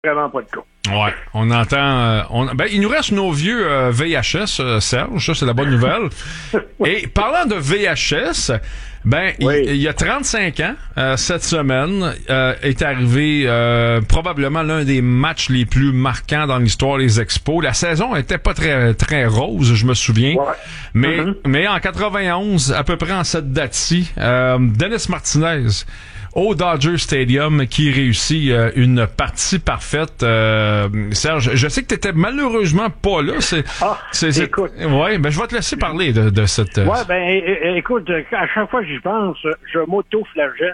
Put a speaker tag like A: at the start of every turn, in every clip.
A: vraiment pas le cas.
B: Ouais, on entend... il nous reste nos vieux VHS, Serge, ça c'est la bonne nouvelle. Et parlant de VHS, il y a 35 ans, cette semaine, est arrivé probablement l'un des matchs les plus marquants dans l'histoire des Expos. La saison était pas très très rose, je me souviens. Ouais. Mais en 91, à peu près en cette date-ci, Dennis Martinez au Dodger Stadium qui réussit une partie parfaite. Serge, je sais que tu étais malheureusement pas là.
A: Écoute.
B: Ouais, je vais te laisser parler de cette...
A: écoute, à chaque fois que j'y pense, je m'auto-flagelle.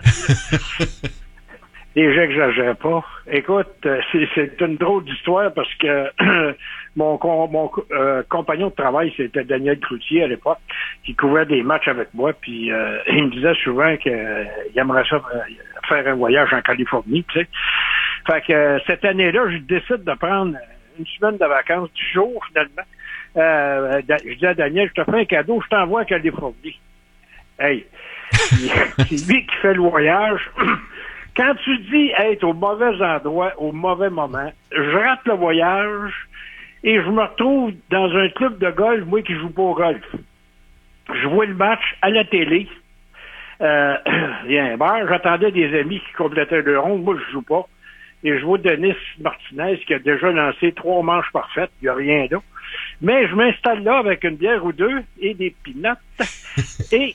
A: Et j'exagère pas. Écoute, c'est une drôle d'histoire parce que mon compagnon de travail, c'était Daniel Cloutier à l'époque, qui couvrait des matchs avec moi, puis il me disait souvent qu'il aimerait ça faire un voyage en Californie, tu sais. Fait que cette année-là, je décide de prendre une semaine de vacances, 10 jours finalement. Je dis à Daniel, je te fais un cadeau, je t'envoie à Californie. Hey, c'est lui qui fait le voyage. Quand tu dis être au mauvais endroit, au mauvais moment, je rate le voyage et je me retrouve dans un club de golf, moi qui joue pas au golf. Je vois le match à la télé. Il y a un bar, j'attendais des amis qui complétaient le rond, moi je joue pas. Et je vois Denis Martinez qui a déjà lancé 3 manches parfaites, il n'y a rien d'autre. Mais je m'installe là avec une bière ou deux et des pinottes et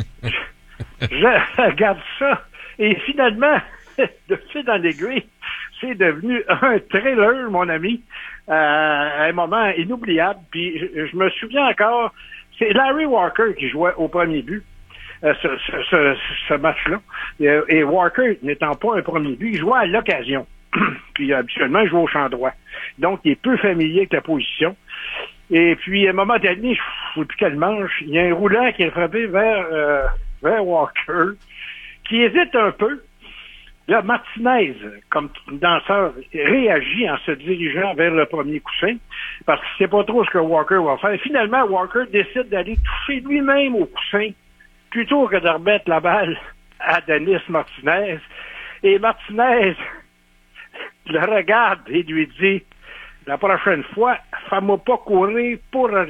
A: je regarde ça. Et finalement, de fil dans l'aiguille, c'est devenu un thriller, mon ami, à un moment inoubliable. Puis je me souviens encore, c'est Larry Walker qui jouait au premier but, ce match-là. Et Walker, n'étant pas un premier but, il jouait à l'occasion. Puis habituellement, il joue au champ droit. Donc, il est peu familier avec la position. Et puis, à un moment donné, je ne sais plus quelle manche, il y a un roulant qui est frappé vers Walker, qui hésite un peu. Là, Martinez, comme danseur, réagit en se dirigeant vers le premier coussin, parce qu'il ne sait pas trop ce que Walker va faire. Finalement, Walker décide d'aller toucher lui-même au coussin, plutôt que de remettre la balle à Dennis Martinez. Et Martinez le regarde et lui dit, la prochaine fois, fais-moi pas courir pour rien.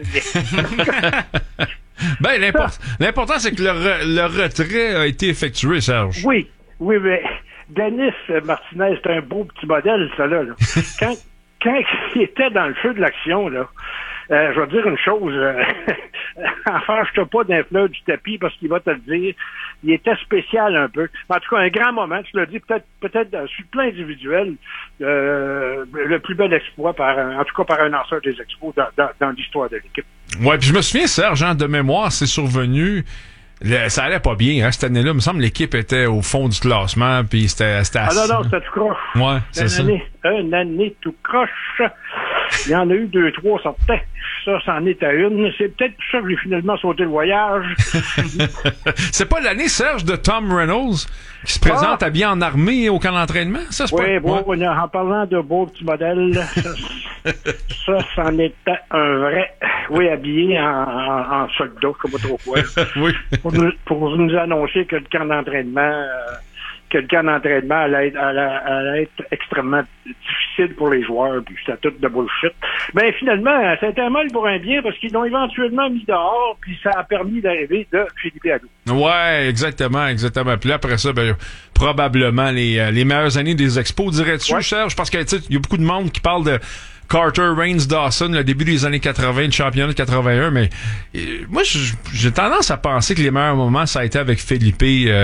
B: L'important, c'est que le retrait a été effectué, Serge.
A: Oui, mais Dennis Martinez, c'est un beau petit modèle, ça là. Quand il était dans le feu de l'action, là, je vais dire une chose, enfarge-toi pas d'un fleur du tapis parce qu'il va te le dire. Il était spécial un peu. En tout cas, un grand moment, tu l'as dit, peut-être sur le plan individuel, le plus bel exploit en tout cas par un lanceur des Expos dans l'histoire de l'équipe.
B: Ouais, puis je me souviens, Serge, de mémoire, c'est survenu. Ça allait pas bien, cette année-là. Il me semble que l'équipe était au fond du classement, puis c'était assez...
A: Ah non, c'était tout croche.
B: Ouais, c'est ça.
A: Une année tout croche. Il y en a eu 2-3 sortaient. Ça, c'en est à une. C'est peut-être pour ça que j'ai finalement sauté le voyage.
B: C'est pas l'année, Serge, de Tom Reynolds qui se présente habillé en armée au camp d'entraînement? Ça, c'est
A: en parlant de beaux petits modèles, ça, c'en était un vrai. Oui, habillé en soldat, je sais pas trop quoi.
B: Oui.
A: Pour nous annoncer que le camp d'entraînement... allait être extrêmement difficile pour les joueurs, puis c'était tout de bullshit. Mais finalement, c'était un mal pour un bien, parce qu'ils l'ont éventuellement mis dehors, puis ça a permis d'arriver de Philippe Alou.
B: Ouais, exactement. Puis là, après ça, probablement les meilleures années des Expos, dirais-tu, Serge? Parce que, tu sais, il y a beaucoup de monde qui parle de Carter, Raines, Dawson, le début des années 80, le championnat de 81, mais moi, j'ai tendance à penser que les meilleurs moments, ça a été avec Felipe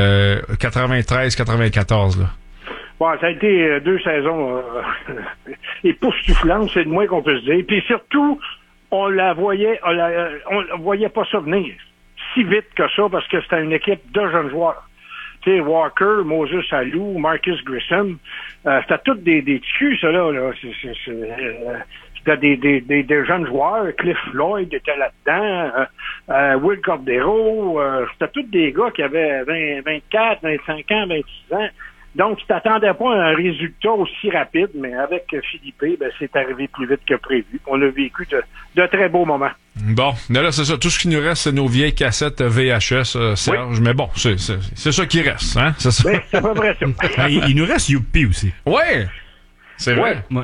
B: 93-94, là.
A: Bon, ça a été 2 saisons époustouflantes, c'est le moins qu'on peut se dire. Puis surtout, on voyait pas ça venir si vite que ça, parce que c'était une équipe de jeunes joueurs. Tu sais, Walker, Moses Alou, Marcus Grissom, c'était tous des TQ, ça là. C'était des jeunes joueurs. Cliff Floyd était là-dedans. Will Cordero. C'était tous des gars qui avaient 24, 25 ans, 26 ans. Donc, tu t'attendais pas à un résultat aussi rapide, mais avec Philippe, c'est arrivé plus vite que prévu. On a vécu de très beaux moments.
B: Bon, là, c'est ça. Tout ce qui nous reste, c'est nos vieilles cassettes VHS, Serge. Oui. Mais bon, c'est ça qui reste, hein? C'est ça.
A: Oui, c'est à peu près ça.
C: Il nous reste Youpi aussi.
B: Ouais! C'est vrai.
C: Ouais.